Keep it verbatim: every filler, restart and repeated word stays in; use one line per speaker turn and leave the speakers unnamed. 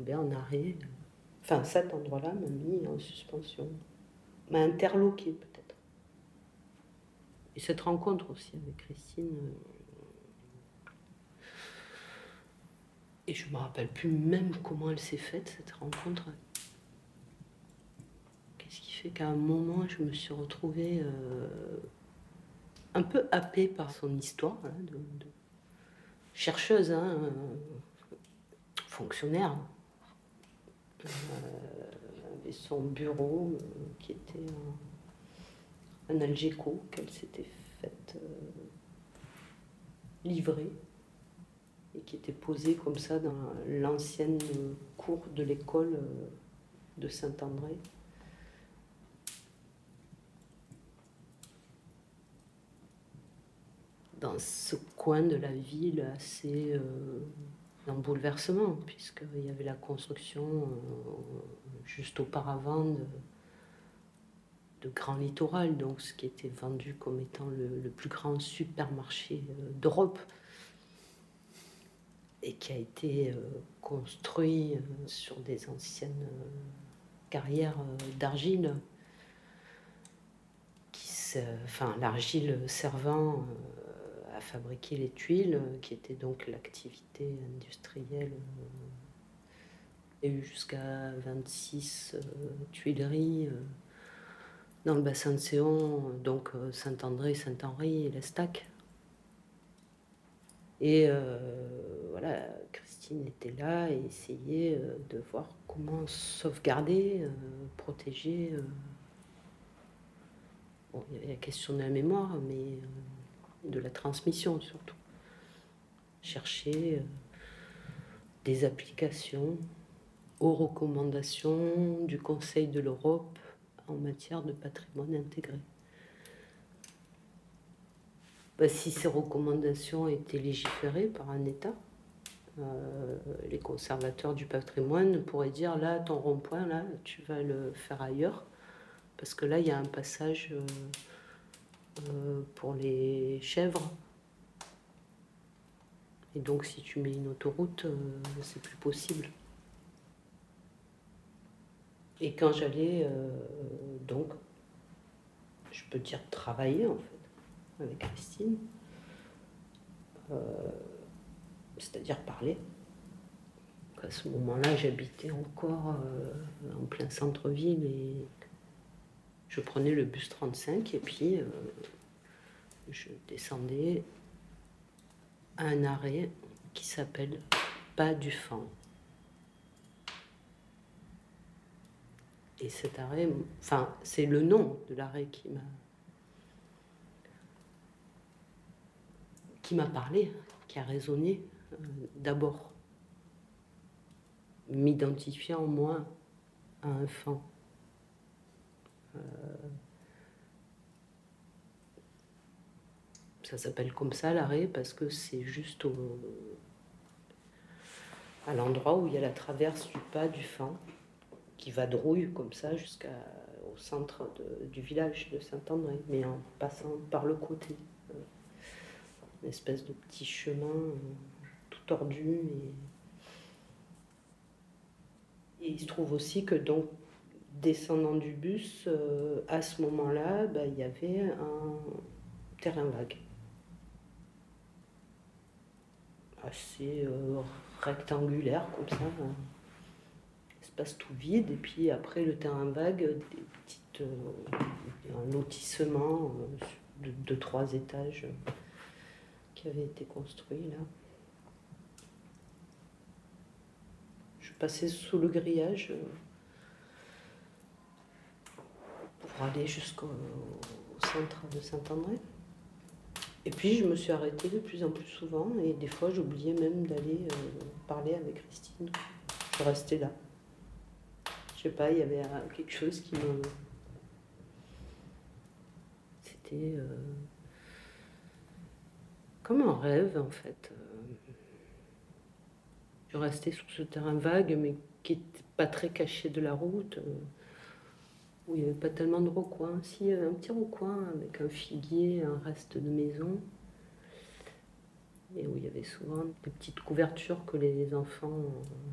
tombé en arrêt. Enfin, cet endroit-là m'a mis en suspension, m'a interloqué peut-être. Et cette rencontre aussi avec Christine, euh... et je me rappelle plus même comment elle s'est faite, cette rencontre. Qu'est-ce qui fait qu'à un moment, je me suis retrouvée euh, un peu happée par son histoire, là, de, de chercheuse, hein, euh, fonctionnaire. Euh, avait son bureau euh, qui était un, un Algeco qu'elle s'était faite euh, livrer et qui était posé comme ça dans l'ancienne cour de l'école euh, de Saint-André. Dans ce coin de la ville assez euh, en bouleversement, puisqu'il y avait la construction euh, juste auparavant de, de Grand Littoral, donc ce qui était vendu comme étant le, le plus grand supermarché euh, d'Europe, et qui a été euh, construit euh, sur des anciennes euh, carrières euh, d'argile, qui se, enfin, l'argile servant euh, à fabriquer les tuiles, euh, qui était donc l'activité industrielle. Euh, il y a eu jusqu'à vingt-six euh, tuileries euh, dans le bassin de Séon, donc euh, Saint-André, Saint-Henri et l'Estac. Et euh, voilà, Christine était là et essayait euh, de voir comment sauvegarder, euh, protéger. Euh... Bon, il y avait la question de la mémoire, mais euh, de la transmission surtout. Chercher euh, des applications aux recommandations du Conseil de l'Europe en matière de patrimoine intégré. Ben, si ces recommandations étaient légiférées par un État, euh, les conservateurs du patrimoine pourraient dire là, ton rond-point, là, tu vas le faire ailleurs, parce que là, il y a un passage euh, euh, pour les chèvres. Et donc, si tu mets une autoroute, euh, c'est plus possible. Et quand j'allais, euh, donc, je peux dire travailler en fait, avec Christine, euh, c'est-à-dire parler. À ce moment-là, j'habitais encore euh, en plein centre-ville et je prenais le bus trente-cinq et puis euh, je descendais à un arrêt qui s'appelle Pas du Fan. Et cet arrêt, enfin, c'est le nom de l'arrêt qui m'a qui m'a parlé, qui a résonné euh, d'abord, m'identifiant moi à un fan. Euh, ça s'appelle comme ça l'arrêt parce que c'est juste au, à l'endroit où il y a la traverse du pas du Fan qui vadrouille comme ça jusqu'au centre de, du village de Saint-André, mais en passant par le côté. Euh, une espèce de petit chemin euh, tout tordu. Et, et il se trouve aussi que donc, descendant du bus, euh, à ce moment-là, bah, il y avait un terrain vague. Assez euh, rectangulaire comme ça, un espace tout vide, et puis après le terrain vague, des petites, euh, un lotissement euh, de, de trois étages euh, qui avait été construit là. Je passais sous le grillage euh, pour aller jusqu'au centre de Saint-André. Et puis je me suis arrêtée de plus en plus souvent et des fois j'oubliais même d'aller euh, parler avec Christine. Je restais là. Je sais pas, il y avait euh, quelque chose qui me... C'était euh, comme un rêve en fait. Euh, je restais sur ce terrain vague mais qui n'était pas très caché de la route, euh, où il n'y avait pas tellement de recoins. Si, il y avait un petit recoin avec un figuier, un reste de maison. Et où il y avait souvent des petites couvertures que les enfants